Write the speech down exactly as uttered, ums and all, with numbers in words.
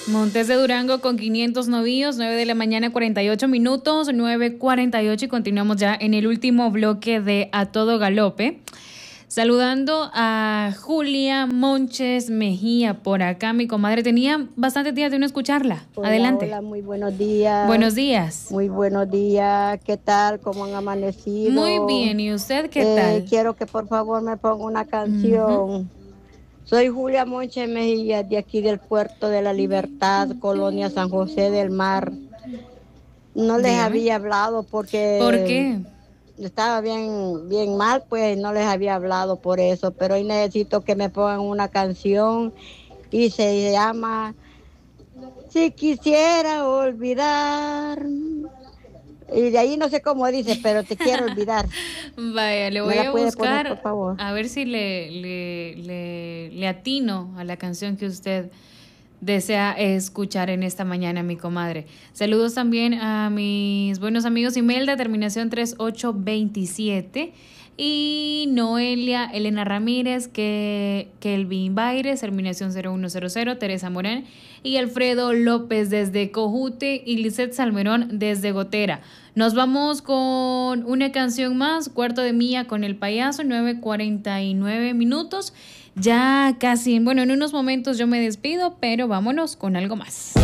Montes de Durango con quinientos novillos, nueve de la mañana, cuarenta y ocho minutos, nueve cuarenta y ocho y continuamos ya en el último bloque de A Todo Galope. Saludando a Julia Monches Mejía por acá, mi comadre. Tenía bastante días de no escucharla. Hola, Adelante. Hola, muy buenos días. Buenos días. Muy buenos días. ¿Qué tal? ¿Cómo han amanecido? Muy bien. ¿Y usted qué eh, tal? Quiero que por favor me ponga una canción. Uh-huh. Soy Julia Monches Mejía, de aquí del Puerto de la Libertad, Colonia San José del Mar. No les Dígame. había hablado porque... ¿Por qué? Estaba bien, bien mal, pues no les había hablado por eso, pero hoy necesito que me pongan una canción y se llama Si quisiera olvidar. Y de ahí no sé cómo dice, pero te quiero olvidar. Vaya, le voy ¿Me la a puede buscar, poner, por favor? a ver si le, le, le, le atino a la canción que usted desea escuchar en esta mañana, mi comadre. Saludos también a mis buenos amigos Imelda, terminación tres ocho veintisiete, y Noelia Elena Ramírez, que Kelvin Baires, terminación cero uno cero cero, Teresa Morán, y Alfredo López desde Cojute, y Lisette Salmerón desde Gotera. Nos vamos con una canción más, Cuarto de Milla con el Payaso, nueve cuarenta y nueve minutos. Ya casi, bueno, en unos momentos yo me despido, pero vámonos con algo más.